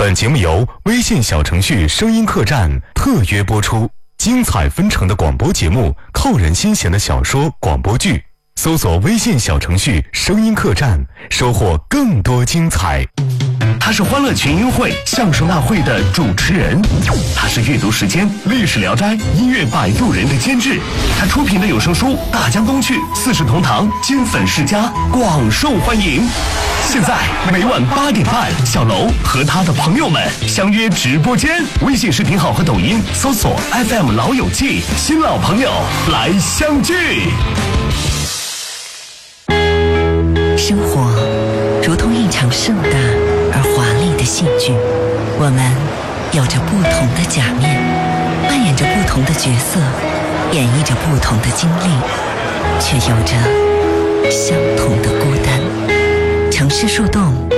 本节目由微信小程序声音客栈特约播出，精彩纷呈的广播节目，扣人心弦的小说广播剧，搜索微信小程序声音客栈，收获更多精彩。 他是欢乐群英会相声大会的主持人，他是阅读时间历史聊斋音乐摆渡人的监制，他出品的有声书《大江东去》《四世同堂》《金粉世家》广受欢迎。现在每晚8点半，小楼和他的朋友们相约直播间，微信视频号和抖音搜索 FM 老友记，新老朋友来相聚。 生活如同一场盛大而华丽的戏剧，我们有着不同的假面，扮演着不同的角色，演绎着不同的经历，却有着相同的孤单。城市树洞